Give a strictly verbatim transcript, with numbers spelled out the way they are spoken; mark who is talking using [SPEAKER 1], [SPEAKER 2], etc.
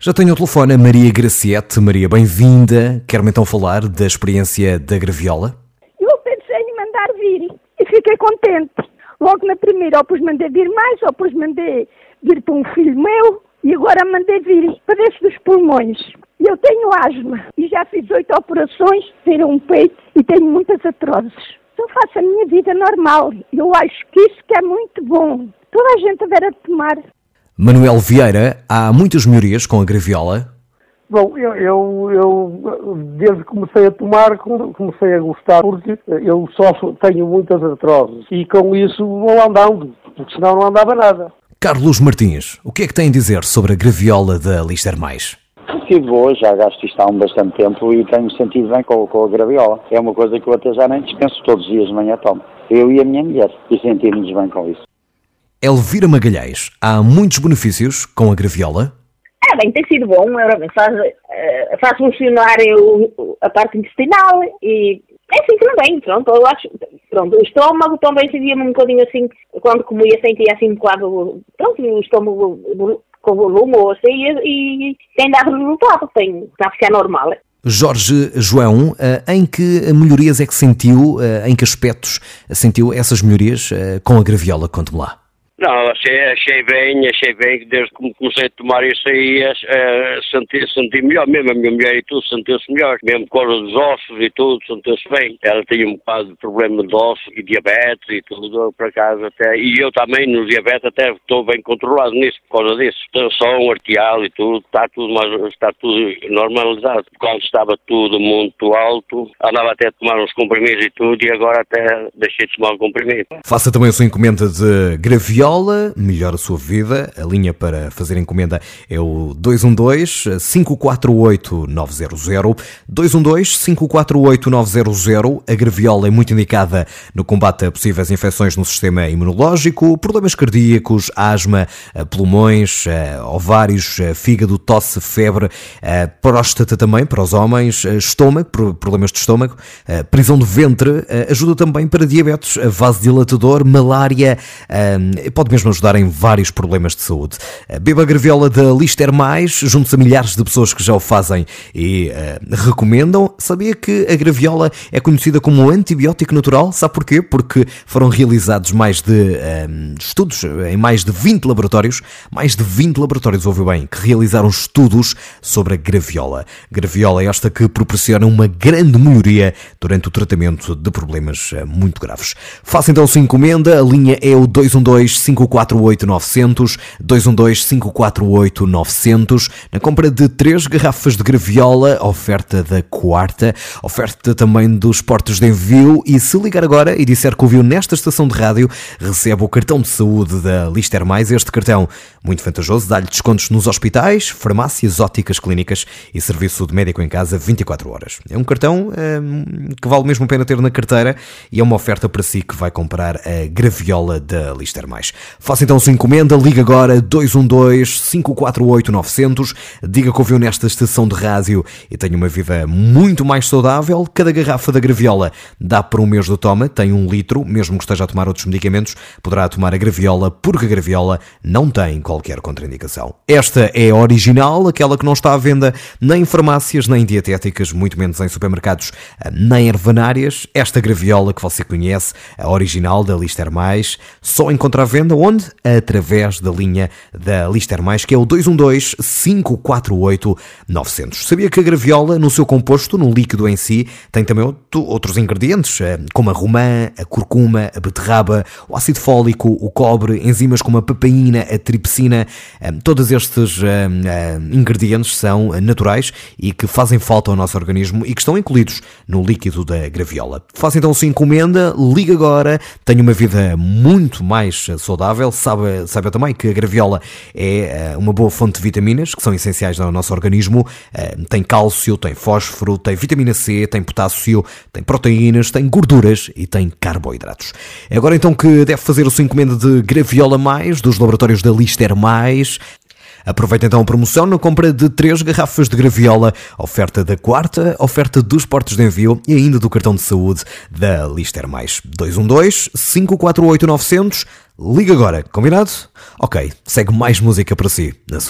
[SPEAKER 1] Já tenho o telefone a Maria Graciete. Maria, bem-vinda. Quer-me então falar da experiência da graviola?
[SPEAKER 2] Eu pensei em mandar vir e fiquei contente. Logo na primeira, ou depois mandei vir mais, ou depois mandei vir para um filho meu, e agora mandei vir para dentro dos pulmões. Eu tenho asma e já fiz oito operações, viram um peito e tenho muitas artroses. Eu faço a minha vida normal. Eu acho que isso que é muito bom. Toda a gente deverá tomar.
[SPEAKER 1] Manuel Vieira, há muitas melhorias com a graviola?
[SPEAKER 3] Bom, eu, eu, eu desde que comecei a tomar, comecei a gostar, porque eu só tenho muitas artroses e com isso vou andando, porque senão não andava nada.
[SPEAKER 1] Carlos Martins, o que é que tem a dizer sobre a graviola da Lister Mais?
[SPEAKER 4] Tive boa, já gasto isto há um bastante tempo e tenho sentido bem com, com a graviola. É uma coisa que eu até já nem dispenso, todos os dias de manhã tomo. Eu e a minha mulher, e sentimos bem com isso.
[SPEAKER 1] Elvira Magalhães, há muitos benefícios com a graviola?
[SPEAKER 5] É, bem, tem sido bom, faz, uh, faz funcionar o, a parte intestinal e é assim que não bem, pronto, eu acho, pronto, o estômago também sentia-me um bocadinho assim, quando comia sentia assim um bocado, pronto, o estômago com volume ou assim, e, e tem dado resultado, tem, está a ficar normal.
[SPEAKER 1] Jorge João, em que melhorias é que sentiu, em que aspectos sentiu essas melhorias com a graviola? Conte-me lá.
[SPEAKER 6] Não, achei, achei bem, achei bem que desde que comecei a tomar isso aí, uh, senti, senti melhor, mesmo a minha mulher e tudo, sentiu-se melhor, mesmo por causa dos ossos e tudo, sentiu-se bem. Ela tinha um bocado de problema de ossos e diabetes e tudo, por acaso até, e eu também no diabetes até estou bem controlado nisso, por causa disso. Tensão arterial e tudo, está tudo, mais, está tudo normalizado. Quando estava tudo muito alto, andava até a tomar uns comprimidos e tudo, e agora até deixei de tomar um comprimido.
[SPEAKER 1] Faça também a sua encomenda de graviola. Melhora a sua vida. A linha para fazer encomenda é o dois um dois, cinco quatro oito, nove zero zero, dois um dois, cinco quatro oito, nove zero zero. A graviola é muito indicada no combate a possíveis infecções no sistema imunológico, problemas cardíacos, asma, pulmões, ovários, fígado, tosse, febre, próstata também para os homens, estômago, problemas de estômago, prisão do ventre, ajuda também para diabetes, vasodilatador, malária, pode mesmo ajudar em vários problemas de saúde. Beba a graviola da Lister Mais, junto a milhares de pessoas que já o fazem e uh, recomendam. Sabia que a graviola é conhecida como um antibiótico natural? Sabe porquê? Porque foram realizados mais de uh, estudos em mais de vinte laboratórios, mais de vinte laboratórios, ouviu bem, que realizaram estudos sobre a graviola. Graviola é esta que proporciona uma grande melhoria durante o tratamento de problemas uh, muito graves. Faça então a sua encomenda, a linha é o dois um dois, cinco quatro oito, nove zero zero, dois um dois, cinco quatro oito, nove zero zero. Na compra de três garrafas de graviola, oferta da quarta, oferta também dos portos de envio, e se ligar agora e disser que ouviu nesta estação de rádio, recebe o cartão de saúde da Lister Mais. Este cartão, muito vantajoso, dá-lhe descontos nos hospitais, farmácias, óticas, clínicas e serviço de médico em casa vinte e quatro horas. É um cartão hum, que vale mesmo a pena ter na carteira e é uma oferta para si que vai comprar a graviola da Lister Mais. Faça então a sua encomenda, liga agora dois um dois, cinco quatro oito, nove zero zero, diga que ouviu nesta estação de rádio e tenha uma vida muito mais saudável. Cada garrafa da graviola dá para um mês de toma, tem um litro, mesmo que esteja a tomar outros medicamentos, poderá tomar a graviola, porque a graviola não tem qualquer contraindicação. Esta é a original, aquela que não está à venda nem em farmácias, nem em dietéticas, muito menos em supermercados, nem ervanárias. Esta graviola que você conhece, a original da Lister Mais, só encontra à venda onde? Através da linha da Lister Mais, que é o dois um dois, cinco quatro oito, nove zero zero. Sabia que a graviola, no seu composto, no líquido em si, tem também outro, outros ingredientes, como a romã, a curcuma, a beterraba, o ácido fólico, o cobre, enzimas como a papaína, a tripsina. Todos estes uh, uh, ingredientes são naturais e que fazem falta ao nosso organismo e que estão incluídos no líquido da graviola. Faça então a sua encomenda, liga agora, tenha uma vida muito mais saudável. Saiba, saiba também que a graviola é uh, uma boa fonte de vitaminas que são essenciais ao nosso organismo. Uh, tem cálcio, tem fósforo, tem vitamina C, tem potássio, tem proteínas, tem gorduras e tem carboidratos. É agora então que deve fazer a sua encomenda de graviola mais dos laboratórios da Lister Mais. Aproveita então a promoção na compra de três garrafas de graviola, oferta da quarta, oferta dos portos de envio e ainda do cartão de saúde da Lister Mais. dois um dois, cinco quatro oito, nove zero zero. Liga agora, combinado? Ok, segue mais música para si. Na